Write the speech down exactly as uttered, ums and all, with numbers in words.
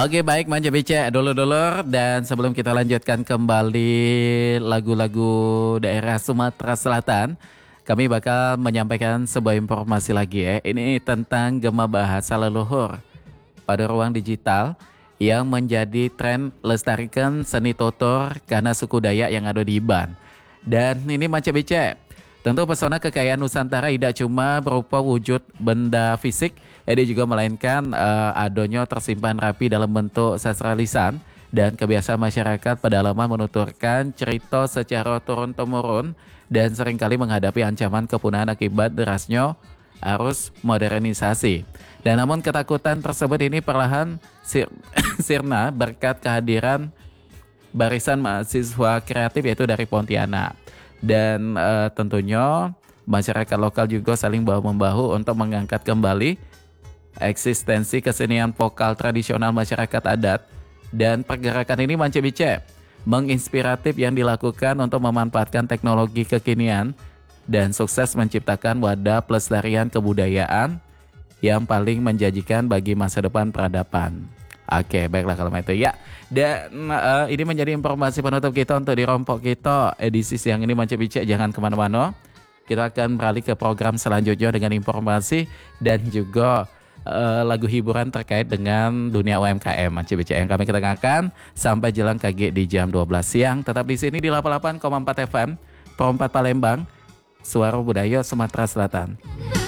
Oke baik Manja Bice dulur-dulur, dan sebelum kita lanjutkan kembali lagu-lagu daerah Sumatera Selatan, kami bakal menyampaikan sebuah informasi lagi ya. Ini tentang Gema Bahasa Leluhur pada ruang digital yang menjadi tren lestarikan seni tutur karena suku Dayak yang ada di Iban. Dan ini Manja Bice, tentu pesona kekayaan Nusantara tidak cuma berupa wujud benda fisik, ini juga melainkan uh, adonyo tersimpan rapi dalam bentuk sastra lisan dan kebiasaan masyarakat pedalaman menuturkan cerita secara turun-temurun dan seringkali menghadapi ancaman kepunahan akibat derasnya arus modernisasi. Dan namun ketakutan tersebut ini perlahan sir sirna berkat kehadiran barisan mahasiswa kreatif yaitu dari Pontianak. Dan uh, tentunya masyarakat lokal juga saling bahu-membahu untuk mengangkat kembali eksistensi kesenian vokal tradisional masyarakat adat. Dan pergerakan ini Manja Bice menginspiratif yang dilakukan untuk memanfaatkan teknologi kekinian dan sukses menciptakan wadah pelestarian kebudayaan yang paling menjanjikan bagi masa depan peradaban. Oke, baiklah kalau itu ya. Dan uh, ini menjadi informasi penutup kita untuk di Rompok Kita edisi siang ini Manja Bice. Jangan kemana-mana, kita akan beralih ke program selanjutnya dengan informasi dan juga Uh, lagu hiburan terkait dengan dunia U M K M Manja Bice yang kami ketengahkan sampai jelang K G di jam dua belas siang. Tetap di sini di delapan puluh delapan koma empat F M Pro empat Palembang, Suara Budaya Sumatera Selatan.